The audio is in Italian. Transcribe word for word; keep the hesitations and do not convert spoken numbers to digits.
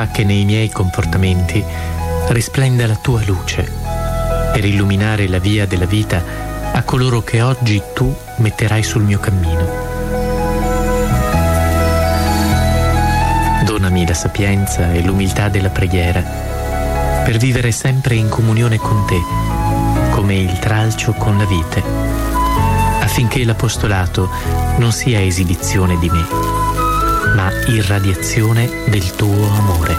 che nei miei comportamenti risplenda la tua luce per illuminare la via della vita a coloro che oggi tu metterai sul mio cammino. Donami la sapienza e l'umiltà della preghiera per vivere sempre in comunione con te, come il tralcio con la vite, affinché l'apostolato non sia esibizione di me, ma irradiazione del tuo amore.